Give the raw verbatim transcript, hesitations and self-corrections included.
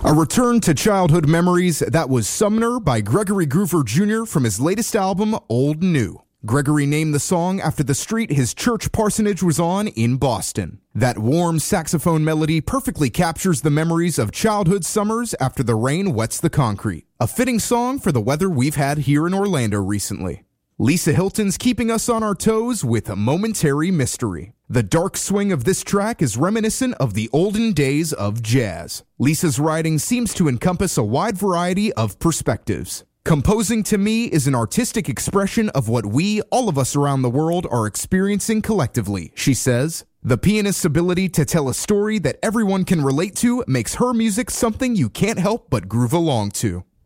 A return to childhood memories, that was Sumner by Gregory Groover Junior from his latest album, Old New. Gregory named the song after the street his church parsonage was on in Boston. That warm saxophone melody perfectly captures the memories of childhood summers after the rain wets the concrete. A fitting song for the weather we've had here in Orlando recently. Lisa Hilton's keeping us on our toes with a Momentary Mystery. The dark swing of this track is reminiscent of the olden days of jazz. Lisa's writing seems to encompass a wide variety of perspectives. Composing to me is an artistic expression of what we, all of us around the world, are experiencing collectively, she says. The pianist's ability to tell a story that everyone can relate to makes her music something you can't help but groove along to.